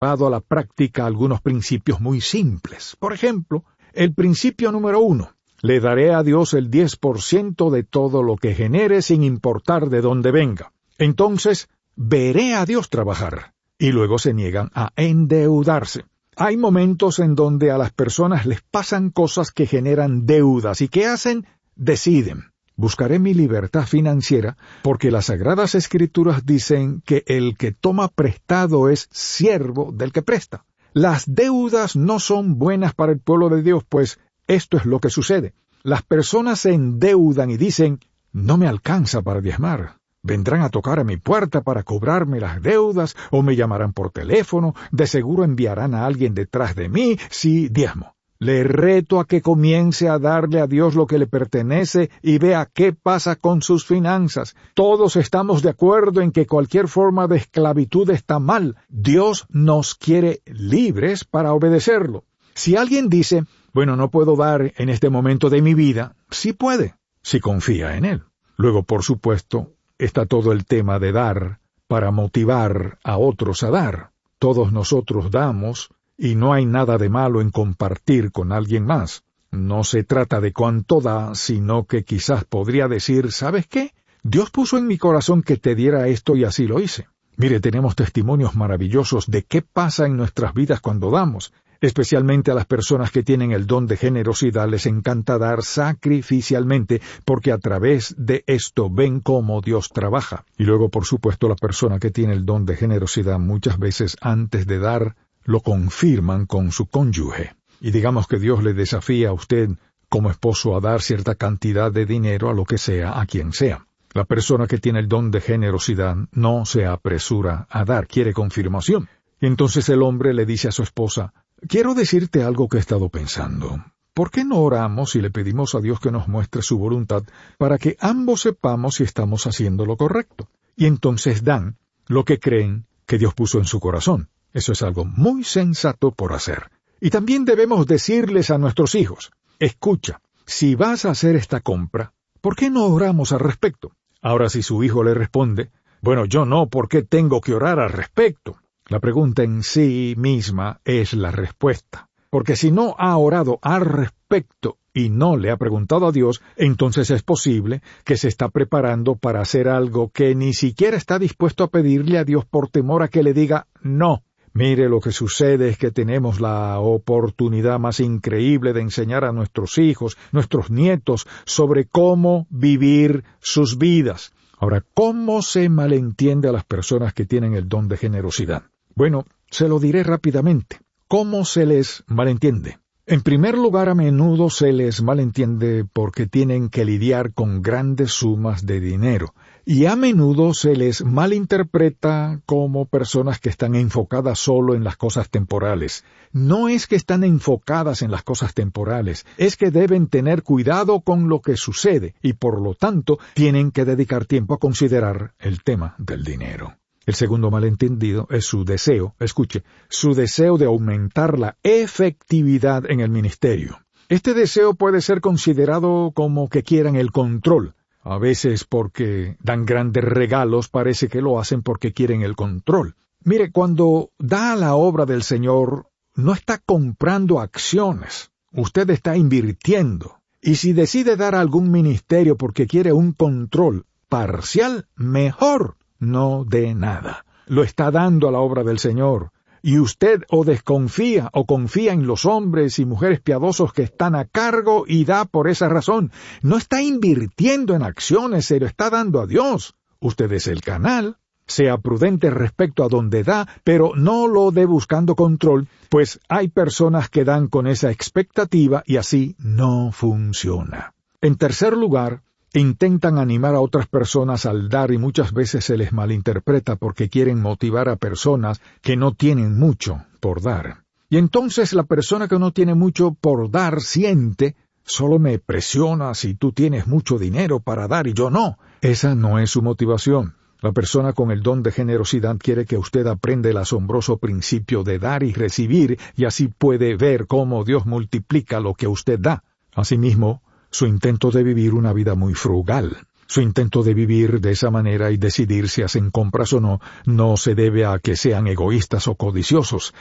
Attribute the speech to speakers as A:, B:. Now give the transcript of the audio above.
A: llevado a la práctica algunos principios muy simples. Por ejemplo, el principio número 1. Le daré a Dios el 10% de todo lo que genere sin importar de dónde venga. Entonces, veré a Dios trabajar. Y luego se niegan a endeudarse. Hay momentos en donde a las personas les pasan cosas que generan deudas. ¿Y qué hacen? Deciden. Buscaré mi libertad financiera porque las Sagradas Escrituras dicen que el que toma prestado es siervo del que presta. Las deudas no son buenas para el pueblo de Dios, pues esto es lo que sucede. Las personas se endeudan y dicen, no me alcanza para diezmar. Vendrán a tocar a mi puerta para cobrarme las deudas o me llamarán por teléfono, de seguro enviarán a alguien detrás de mí si diezmo. Le reto a que comience a darle a Dios lo que le pertenece y vea qué pasa con sus finanzas. Todos estamos de acuerdo en que cualquier forma de esclavitud está mal. Dios nos quiere libres para obedecerlo. Si alguien dice, bueno, no puedo dar en este momento de mi vida, sí puede, si confía en Él. Luego, por supuesto, está todo el tema de dar para motivar a otros a dar. Todos nosotros damos, y no hay nada de malo en compartir con alguien más. No se trata de cuánto da, sino que quizás podría decir, ¿sabes qué? Dios puso en mi corazón que te diera esto y así lo hice. Mire, tenemos testimonios maravillosos de qué pasa en nuestras vidas cuando damos. Especialmente a las personas que tienen el don de generosidad les encanta dar sacrificialmente, porque a través de esto ven cómo Dios trabaja. Y luego, por supuesto, la persona que tiene el don de generosidad muchas veces antes de dar, lo confirman con su cónyuge. Y digamos que Dios le desafía a usted como esposo a dar cierta cantidad de dinero a lo que sea, a quien sea. La persona que tiene el don de generosidad no se apresura a dar, quiere confirmación. Y entonces el hombre le dice a su esposa, quiero decirte algo que he estado pensando. ¿Por qué no oramos y le pedimos a Dios que nos muestre su voluntad para que ambos sepamos si estamos haciendo lo correcto? Y entonces dan lo que creen que Dios puso en su corazón. Eso es algo muy sensato por hacer. Y también debemos decirles a nuestros hijos, escucha, si vas a hacer esta compra, ¿por qué no oramos al respecto? Ahora si su hijo le responde, bueno, yo no, ¿por qué tengo que orar al respecto? La pregunta en sí misma es la respuesta. Porque si no ha orado al respecto y no le ha preguntado a Dios, entonces es posible que se está preparando para hacer algo que ni siquiera está dispuesto a pedirle a Dios por temor a que le diga no. Mire, lo que sucede es que tenemos la oportunidad más increíble de enseñar a nuestros hijos, nuestros nietos, sobre cómo vivir sus vidas. Ahora, ¿cómo se malentiende a las personas que tienen el don de generosidad? Bueno, se lo diré rápidamente. ¿Cómo se les malentiende? En primer lugar, a menudo se les malentiende porque tienen que lidiar con grandes sumas de dinero. Y a menudo se les malinterpreta como personas que están enfocadas solo en las cosas temporales. No es que están enfocadas en las cosas temporales, es que deben tener cuidado con lo que sucede y por lo tanto tienen que dedicar tiempo a considerar el tema del dinero. El segundo malentendido es su deseo, escuche, su deseo de aumentar la efectividad en el ministerio. Este deseo puede ser considerado como que quieran el control. A veces porque dan grandes regalos parece que lo hacen porque quieren el control. Mire, cuando da a la obra del Señor, no está comprando acciones. Usted está invirtiendo. Y si decide dar a algún ministerio porque quiere un control parcial, mejor no dé nada. Lo está dando a la obra del Señor. Y usted o desconfía o confía en los hombres y mujeres piadosos que están a cargo y da por esa razón. No está invirtiendo en acciones, se lo está dando a Dios. Usted es el canal. Sea prudente respecto a donde da, pero no lo dé buscando control, pues hay personas que dan con esa expectativa y así no funciona. En tercer lugar, intentan animar a otras personas al dar y muchas veces se les malinterpreta porque quieren motivar a personas que no tienen mucho por dar. Y entonces la persona que no tiene mucho por dar siente, solo me presiona si tú tienes mucho dinero para dar y yo no. Esa no es su motivación. La persona con el don de generosidad quiere que usted aprenda el asombroso principio de dar y recibir y así puede ver cómo Dios multiplica lo que usted da. Asimismo, su intento de vivir una vida muy frugal. Su intento de vivir de esa manera y decidir si hacen compras o no, no se debe a que sean egoístas o codiciosos,